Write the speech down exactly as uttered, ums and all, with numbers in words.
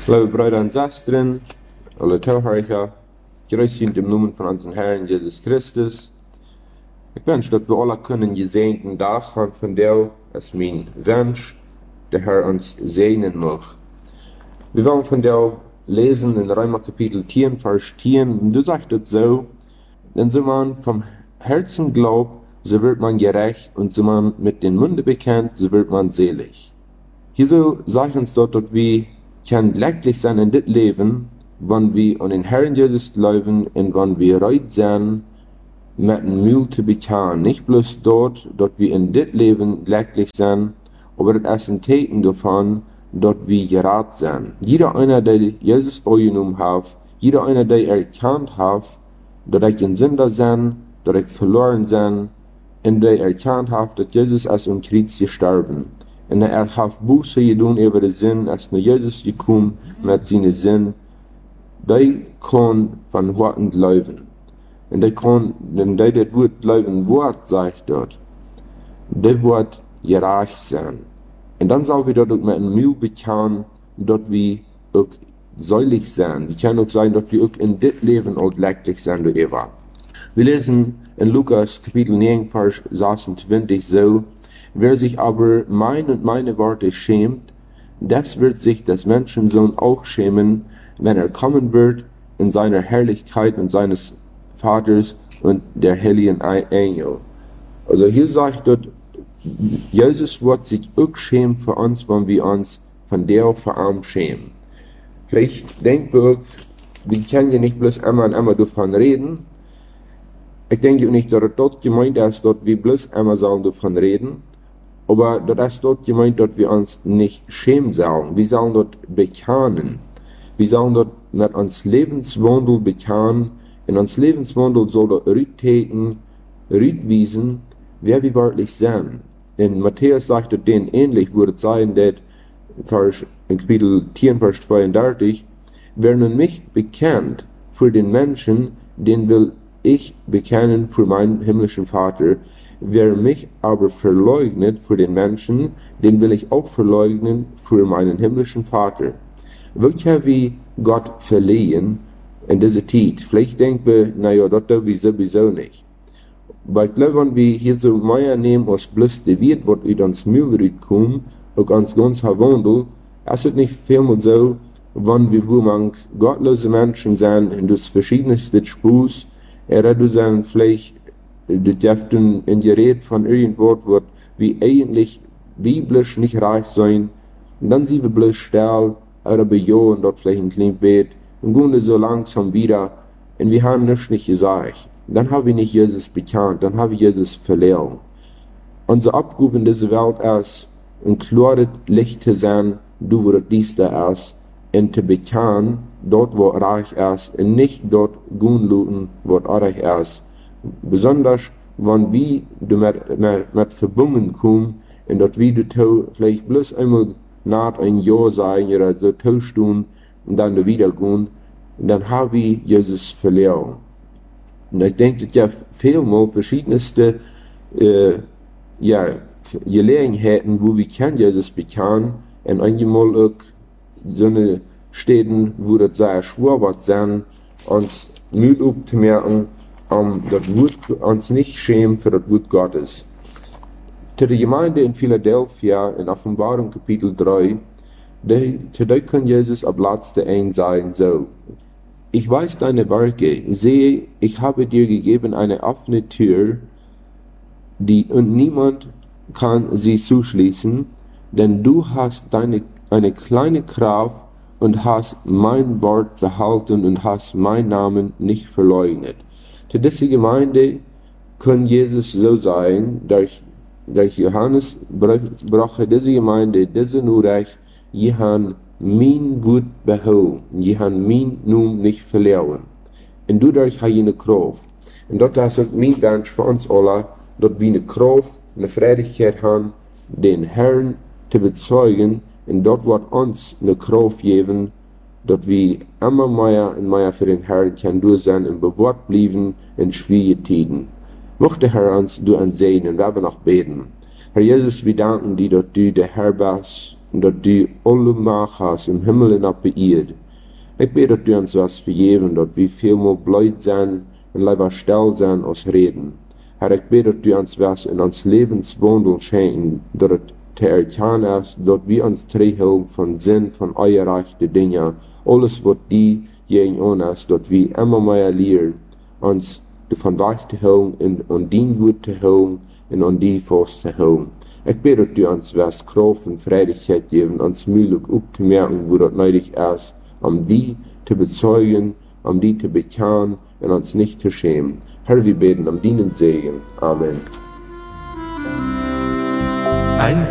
Liebe Brüder und Schwestern, alle Zuhörer, grüß Sie in dem Namen von unserem Herrn Jesus Christus. Ich wünsche, dass wir alle können gesegneten Tag haben von dir, als mein Wunsch, der Herr uns segnen mag. Wir wollen von dir lesen in Römer Kapitel zehn, Vers zehn, und du sagst es so, denn so man vom Herzen glaubt, so wird man gerecht, und so man mit den Munden bekennt, so wird man selig. Hier so sagt uns dort, dass wir kann glücklich sein in dit Leben, wenn wir an den Herrn Jesus glauben und wenn wir bereit sind, mit dem Mühl zu bekennen. Nicht bloß dort, dass wir in dit Leben glücklich sind, aber das ist ein Zeichen davon, dass wir gerettet sind. Jeder einer, der Jesus angenommen hat, jeder einer, der erkannt hat, dass ich ein Sünder bin, dass ich verloren bin, und der erkannt hat, dass Jesus als um Kreuz gestorben. Und er hat Buße getan über den Sinn, als nur Jesus gekommen mit seinen Sinn. Die kann von Worten glauben. Und die kann, wenn die das Wort glauben, Wort sagt dort, die wird gerecht sein. Und dann sagen wir dort auch mit dem Mühl bekennen, dass wir auch selig sein. Wir können auch sagen, dass wir auch in dit Leben auch glücklich sein, du Eva. Wir lesen in Lukas Kapitel neun, Vers sechsundzwanzig so, wer sich aber mein und meine Worte schämt, das wird sich des Menschensohn auch schämen, wenn er kommen wird in seiner Herrlichkeit und seines Vaters und der heiligen Engel. Also hier sagt dort, Jesus wird sich auch schämen für uns, wenn wir uns von der vor allem schämen. Vielleicht denkt ihr auch, wir können ja nicht bloß immer und immer davon reden. Ich denke auch nicht, dass dort gemeint ist, dass wir bloß immer sollen davon reden. Aber das ist dort gemeint, dass wir uns nicht schämen sollen. Wir sollen dort bekennen. Wir sollen dort mit uns Lebenswandel bekennen. In uns Lebenswandel soll dort rücktreten, rückwiesen, wer wir wirklich sind. In Matthäus sagt er, denen ähnlich würde es sein, dass in Kapitel zehn, Vers zweiunddreißig, wer nun mich bekennt für den Menschen, den will ich bekennen für meinen himmlischen Vater. Wer mich aber verleugnet für den Menschen, den will ich auch verleugnen für meinen himmlischen Vater. Wirklich wie Gott verliehen in dieser Zeit. Vielleicht denken wir, naja, das tun wir sowieso nicht. Aber ich glaube, wenn wir hier so mehr nehmen, als bloß die Welt, was in uns Müll kommt, und uns ganz Wandel, ist es nicht vielmehr so, wenn wir wo man gottlose Menschen sind, und das verschiedenste Spurs, er du sein vielleicht die dürften in Gerät von irgendwas wird, wie eigentlich biblisch nicht reich sein, und dann sind wir bloß still, oder bejahen dort vielleicht ein kleines Bett, und gehen so langsam wieder, und wir haben nichts nicht gesagt. Dann haben wir nicht Jesus bekannt, dann haben wir Jesus verloren. Unser Abruf in dieser Welt ist, ein klares Licht zu sein, du wo das dies da ist, und zu bekennen, dort wo reich ist, und nicht dort gehen lassen, wo reich ist. Besonders, wenn wir mit, mit, mit verbunden kommen, und dort wir vielleicht bloß einmal nach ein Jahr sein, oder so tauschen, und dann wieder gehen, dann haben wir Jesus verloren. Und ich denke, es ja vielmal verschiedenste, äh, ja, Gelegenheiten, wo wir kennen Jesus bekennen, und einmal auch so eine Städten, wo das sehr schwer wird sein, uns Mühe aufzumerken, um das Wort uns nicht schämen für das Wort Gottes. Zu der Gemeinde in Philadelphia, in Offenbarung Kapitel drei, zu der kann Jesus ab letzte ein sagen, so, ich weiß deine Werke, sehe, ich habe dir gegeben eine offene Tür, die, und niemand kann sie zuschließen, denn du hast deine, eine kleine Kraft und hast mein Wort behalten und hast meinen Namen nicht verleugnet. Zu dieser Gemeinde kann Jesus so sein, durch, durch Johannes brachte diese Gemeinde diese Nachricht, ihr habt mein Wort behalten, ihr habt mein Namen nicht verloren. Und dadurch habt ihr eine Kraft. Und das ist auch mein Wunsch für uns alle, dass wir eine Kraft, eine Freudigkeit haben, den Herrn zu bezeugen, und dort wird uns eine Kraft geben, dass wir immer mehr und mehr für den Herrn können durch sein und bewahrt bleiben in schwierigen Zeiten. Möchte der Herr uns durch uns segnen, wir werden auch beten. Herr Jesus, wir danken dir, dass du der Herr bist, dat du alle Macht hast im Himmel und auf der Erde. Ich bete, dass du uns was vergeben, dass wir viel mehr blöd sein und lieber still sein als reden. Herr, ich bete, dass du uns was in uns Lebenswandel schenken, dass es zu erkennen ist, dass wir uns treffen von Sinn, von euerreichten Dingen, alles, was die gegen uns, dass wir immer mehr lernen, uns davon wegzuholen und an dein Wort zu holen und an die fast zu holen. Ich bete, dass du uns was Kraft und Freudigkeit geben, uns möglich aufzumerken, wo das nötig ist, um die zu bezeugen, um die zu bekennen und uns nicht zu schämen. Herr, wir beten um deinen Segen. Amen. Ein